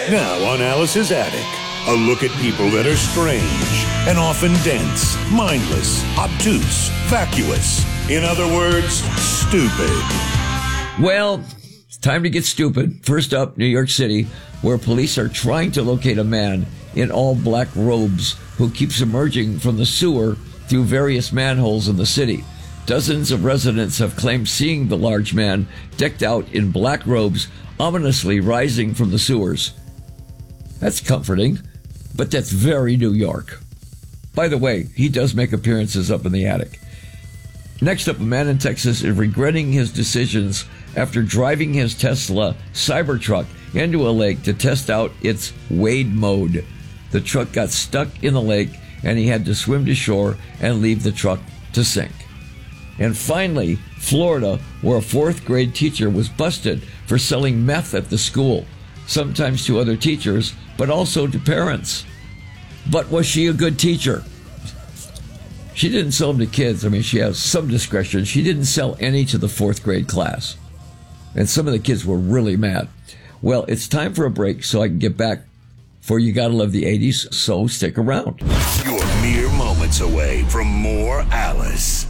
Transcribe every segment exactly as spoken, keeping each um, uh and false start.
Now on Alice's Attic, a look at people that are strange and often dense, mindless, obtuse, vacuous. In other words, stupid. Well, it's time to get stupid. First up, New York City, where police are trying to locate a man in all black robes who keeps emerging from the sewer through various manholes in the city. Dozens of residents have claimed seeing the large man decked out in black robes ominously rising from the sewers. That's comforting, but that's very New York. By the way, he does make appearances up in the attic. Next up, a man in Texas is regretting his decisions after driving his Tesla Cybertruck into a lake to test out its wade mode. The truck got stuck in the lake, and he had to swim to shore and leave the truck to sink. And finally, Florida, where a fourth grade teacher was busted for selling meth at the school, sometimes to other teachers, but also to parents. But was she a good teacher? She didn't sell them to kids. I mean, she has some discretion. She didn't sell any to the fourth grade class. And some of the kids were really mad. Well, it's time for a break so I can get back for You Gotta Love the eighties, so stick around. You're mere moments away from more Alice.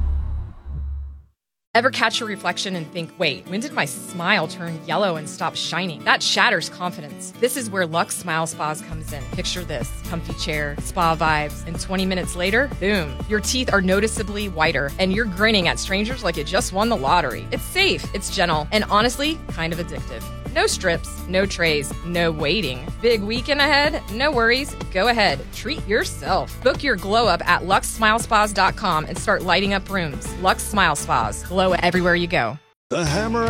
Ever catch your reflection and think, wait, when did my smile turn yellow and stop shining? That shatters confidence. This is where Lux Smile Spas comes in. Picture this: comfy chair, spa vibes, and twenty minutes later, boom, your teeth are noticeably whiter and you're grinning at strangers like you just won the lottery. It's safe, it's gentle, and honestly, kind of addictive. No strips, no trays, no waiting. Big weekend ahead? No worries. Go ahead. Treat yourself. Book your glow up at lux smile spas dot com and start lighting up rooms. Lux Smile Spas. Glow everywhere you go. The Hammer